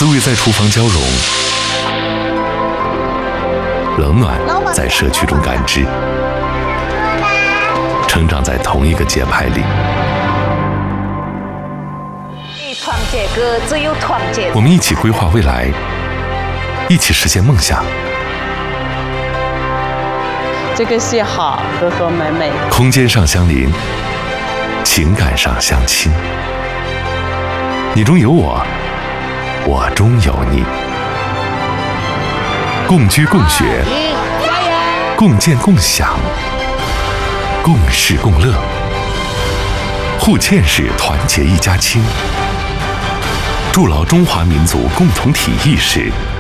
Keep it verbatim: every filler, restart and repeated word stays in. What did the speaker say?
滋味在厨房交融，冷暖在社区中感知，成长在同一个节拍里。 团结哥，只有团结。 我们一起规划未来，一起实现梦想。 这个戏好，和和美美。 空间上相邻，情感上相亲。你中有我，我中有你。共居共学，共建共享，共事共乐。互嵌式团结一家亲，筑牢中华民族共同体意识。